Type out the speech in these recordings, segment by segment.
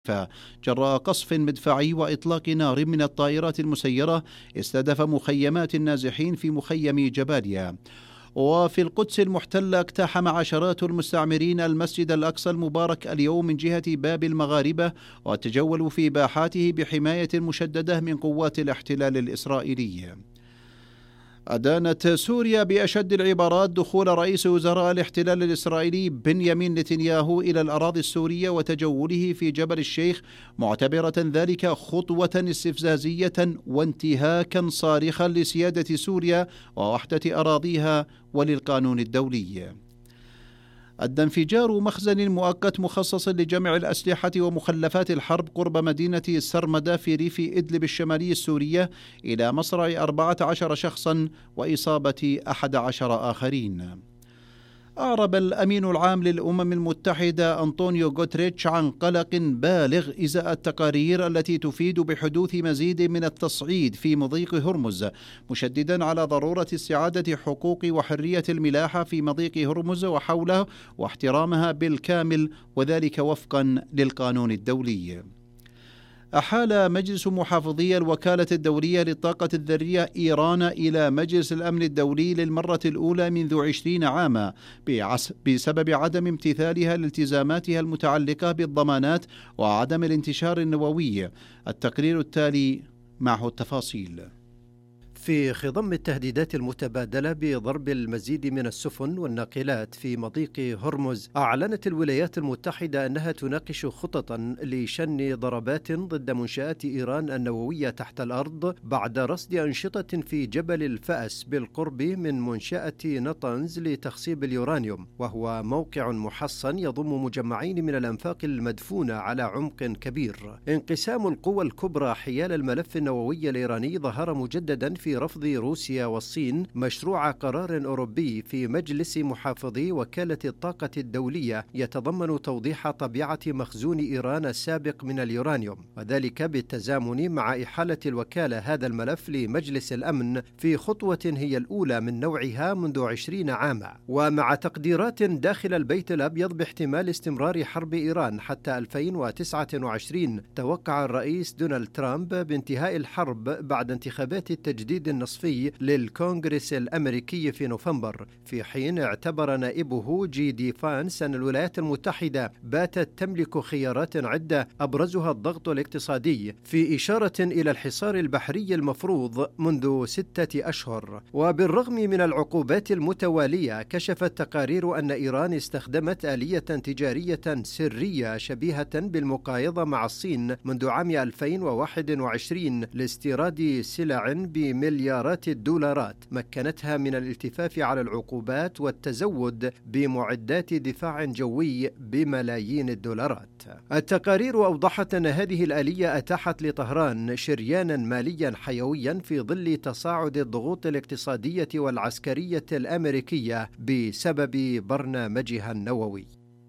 جراء قصف مدفعي وإطلاق نار من الطائرات المسيرة استهدف مخيمات النازحين في مخيم جباليا. وفي القدس المحتلة اقتحم عشرات المستعمرين المسجد الأقصى المبارك اليوم من جهة باب المغاربة وتجولوا في باحاته بحماية مشددة من قوات الاحتلال الإسرائيلي. أدانت سوريا بأشد العبارات دخول رئيس وزراء الاحتلال الإسرائيلي بنيامين نتنياهو إلى الأراضي السورية وتجوله في جبل الشيخ، معتبرة ذلك خطوة استفزازية وانتهاكا صارخا لسيادة سوريا ووحدة أراضيها وللقانون الدولي. أدى انفجار مخزن مؤقت مخصص لجمع الأسلحة ومخلفات الحرب قرب مدينة سرمدة في ريف إدلب الشمالي السورية إلى مصرع 14 شخصا وإصابة 11 آخرين. أعرب الأمين العام للأمم المتحدة أنطونيو غوتريتش عن قلق بالغ إزاء التقارير التي تفيد بحدوث مزيد من التصعيد في مضيق هرمز، مشددا على ضرورة استعادة حقوق وحرية الملاحة في مضيق هرمز وحوله واحترامها بالكامل، وذلك وفقا للقانون الدولي. أحال مجلس محافظي الوكالة الدولية للطاقة الذرية إيران إلى مجلس الأمن الدولي للمرة الأولى منذ 20 عاما بسبب عدم امتثالها لالتزاماتها المتعلقة بالضمانات وعدم الانتشار النووي. التقرير التالي معه التفاصيل. في خضم التهديدات المتبادلة بضرب المزيد من السفن والناقلات في مضيق هرمز، أعلنت الولايات المتحدة أنها تناقش خططا لشن ضربات ضد منشآت إيران النووية تحت الأرض بعد رصد أنشطة في جبل الفأس بالقرب من منشأة نطنز لتخصيب اليورانيوم، وهو موقع محصن يضم مجمعين من الأنفاق المدفونة على عمق كبير. انقسام القوى الكبرى حيال الملف النووي الإيراني ظهر مجددا في رفض روسيا والصين مشروع قرار أوروبي في مجلس محافظي وكالة الطاقة الدولية يتضمن توضيح طبيعة مخزون إيران السابق من اليورانيوم، وذلك بالتزامن مع إحالة الوكالة هذا الملف لمجلس الأمن في خطوة هي الأولى من نوعها منذ 20 عاما. ومع تقديرات داخل البيت الأبيض باحتمال استمرار حرب إيران حتى 2029، توقع الرئيس دونالد ترامب بانتهاء الحرب بعد انتخابات التجديد النصفي للكونغرس الأمريكي في نوفمبر، في حين اعتبر نائبه جي دي فانس أن الولايات المتحدة باتت تملك خيارات عدة أبرزها الضغط الاقتصادي، في إشارة إلى الحصار البحري المفروض منذ 6 أشهر. وبالرغم من العقوبات المتوالية، كشفت تقارير أن إيران استخدمت آلية تجارية سرية شبيهة بالمقايضة مع الصين منذ عام 2021 لاستيراد سلع بمليارات الدولارات مكنتها من الالتفاف على العقوبات والتزود بمعدات دفاع جوي بملايين الدولارات. التقارير أوضحت أن هذه الآلية أتاحت لطهران شريانا ماليا حيويا في ظل تصاعد الضغوط الاقتصادية والعسكرية الأمريكية بسبب برنامجها النووي.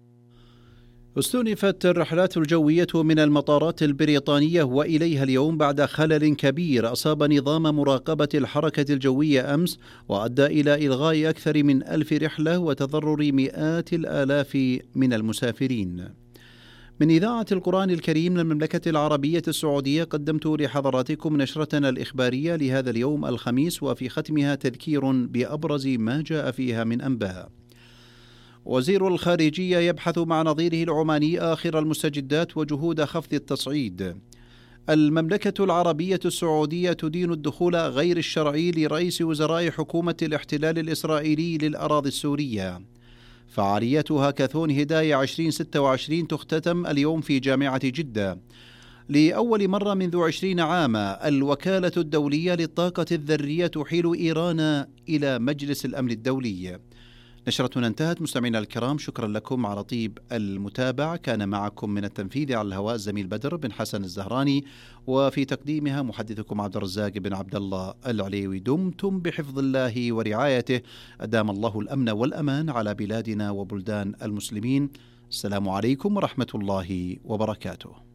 استؤنفت الرحلات الجوية من المطارات البريطانية وإليها اليوم بعد خلل كبير أصاب نظام مراقبة الحركة الجوية أمس، وأدى إلى إلغاء أكثر من 1000 رحلة وتضرر مئات الآلاف من المسافرين. من إذاعة القرآن الكريم للمملكة العربية السعودية قدمت لحضراتكم نشرتنا الإخبارية لهذا اليوم الخميس، وفي ختمها تذكير بأبرز ما جاء فيها من أنباء. وزير الخارجية يبحث مع نظيره العماني آخر المستجدات وجهود خفض التصعيد. المملكة العربية السعودية تدين الدخول غير الشرعي لرئيس وزراء حكومة الاحتلال الإسرائيلي للأراضي السورية. فعاليات هاكاثون هداية 2026 تختتم اليوم في جامعة جدة. لأول مرة منذ 20 عاما الوكالة الدولية للطاقة الذرية تحيل إيران إلى مجلس الأمن الدولي. نشرتنا انتهت. مستمعينا الكرام، شكرا لكم على طيب المتابعة. كان معكم من التنفيذ على الهواء الزميل بدر بن حسن الزهراني، وفي تقديمها محدثكم عبد الرزاق بن عبد الله العليوي. دمتم بحفظ الله ورعايته. أدام الله الأمن والأمان على بلادنا وبلدان المسلمين. السلام عليكم ورحمة الله وبركاته.